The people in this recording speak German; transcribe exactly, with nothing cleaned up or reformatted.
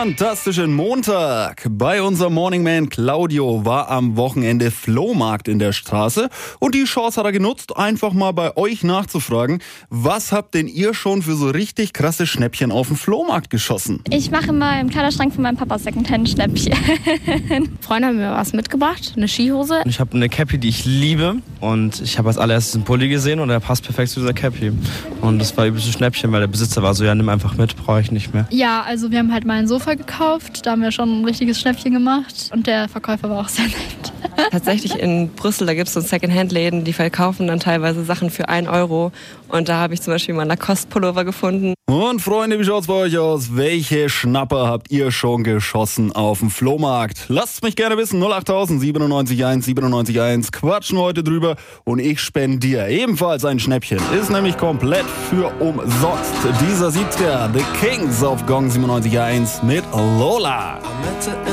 fantastischen Montag. Bei unserem Morning Man Claudio war am Wochenende Flohmarkt in der Straße und die Chance hat er genutzt, einfach mal bei euch nachzufragen, was habt denn ihr schon für so richtig krasse Schnäppchen auf dem Flohmarkt geschossen? Ich mache mal im Kleiderschrank von meinem Papa Secondhand-Schnäppchen. Freunde haben mir was mitgebracht, eine Skihose. Ich habe eine Cappy, die ich liebe und ich habe als allererstes einen Pulli gesehen und der passt perfekt zu dieser Cappy. Und das war übelst ein Schnäppchen, weil der Besitzer war so, ja, nimm einfach mit, brauche ich nicht mehr. Ja, also wir haben halt mal ein Sofa gekauft, da haben wir schon ein richtiges Schnäppchen gemacht und der Verkäufer war auch sehr nett. Tatsächlich in Brüssel, da gibt es so Secondhand-Läden, die verkaufen dann teilweise Sachen für einen Euro und da habe ich zum Beispiel mal einen Lacoste-Pullover gefunden. Und Freunde, wie schaut's bei euch aus? Welche Schnapper habt ihr schon geschossen auf dem Flohmarkt? Lasst mich gerne wissen, null acht siebenundneunzig eins siebenundneunzig eins. Quatschen wir heute drüber und ich spendiere ebenfalls ein Schnäppchen. Ist nämlich komplett für umsonst. Dieser siebziger, The Kings auf Gong siebenundneunzig eins mit Lola.